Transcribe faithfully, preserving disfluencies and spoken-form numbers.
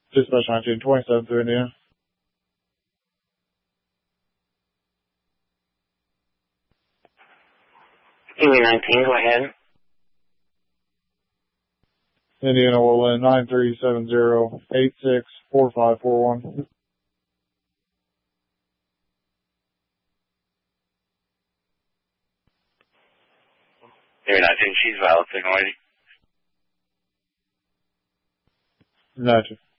Dispatch nineteen twenty-seven through Indiana. Indiana nineteen, go ahead. Indiana will land nine three seven zero eight six four five four one. Indiana nineteen, she's valid, signal lady. Gotcha.